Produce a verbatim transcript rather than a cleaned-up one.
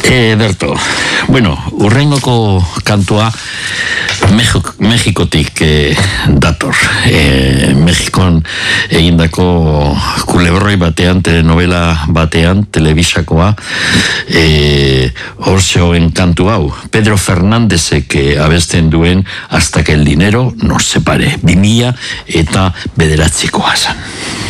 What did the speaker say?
Ederto, bueno, urrengoko kantua Mexikotik eh, dator. Eh, Mexikon egindako kulebroi batean, telenovela batean, telebisakoa, eh, orseoen kantu hau. Pedro Fernándezek eh, abesten duen Hasta que el dinero nos separe. Bimila eta bederatzikoa zan.